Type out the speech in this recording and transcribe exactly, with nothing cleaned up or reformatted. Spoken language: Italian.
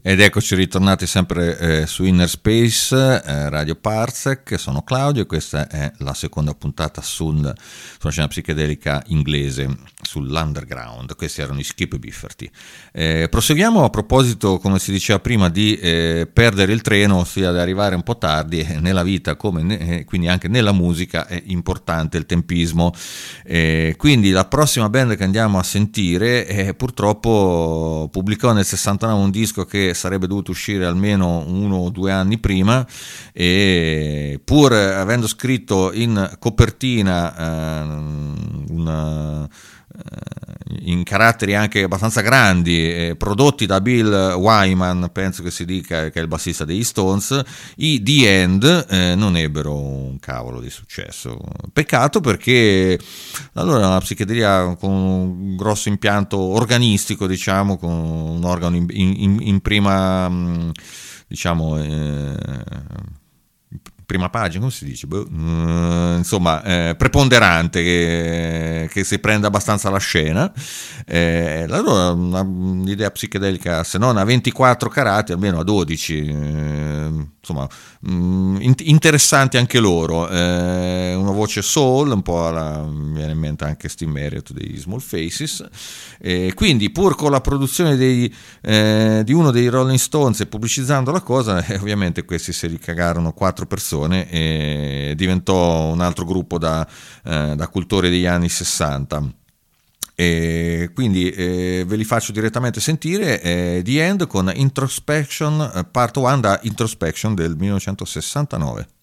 Ed eccoci ritornati sempre eh, su Inner Space, eh, Radio Parsec. Sono Claudio e questa è la seconda puntata sul, sulla scena psichedelica inglese, sull'underground. Questi erano i Skip Bifferty. Eh, proseguiamo a proposito, come si diceva prima, di eh, perdere il treno, ossia di arrivare un po' tardi. Eh, nella vita, come ne, eh, quindi anche nella musica, è importante il tempismo. Eh, quindi la prossima band che andiamo a sentire eh, purtroppo pubblicò nel sessantanove un disco che sarebbe dovuto uscire almeno uno o due anni prima, e pur avendo scritto in copertina eh, una, eh, in caratteri anche abbastanza grandi, eh, prodotti da Bill Wyman, penso che si dica, che è il bassista degli Stones, i The End eh, non ebbero un cavolo di successo. Peccato, perché allora una psichedelia con un grosso impianto organistico, diciamo, con un organo in, in, in prima, diciamo, eh, prima pagina, come si dice? Boh, uh, insomma, eh, preponderante, che, che si prende abbastanza la scena. Eh, allora, una, un'idea psichedelica, se non a ventiquattro carati, almeno a dodici. Eh, insomma, mh, interessanti anche loro. Eh, una voce soul, un po' alla, mi viene in mente anche Steve Marriott dei Small Faces. Eh, quindi, pur con la produzione dei, eh, di uno dei Rolling Stones e pubblicizzando la cosa, eh, ovviamente questi si ricagarono quattro persone e diventò un altro gruppo da, eh, da cultori degli anni sessanta. E quindi eh, ve li faccio direttamente sentire. eh, The End con Introspection Part uno da Introspection del millenovecentosessantanove.